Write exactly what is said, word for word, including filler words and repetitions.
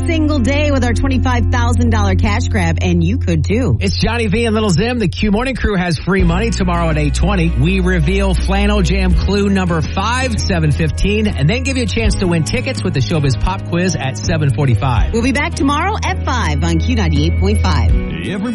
single day with our twenty-five thousand dollars cash grab, and you could too. It's Johnny V and Little Zim. The Q Morning Crew has free money tomorrow at eight twenty. We reveal Flannel Jam clue number five, seven fifteen, and then give you a chance to win tickets with the Showbiz Pop Quiz at seven forty-five. We'll be back tomorrow at five on Q ninety-eight point five. Every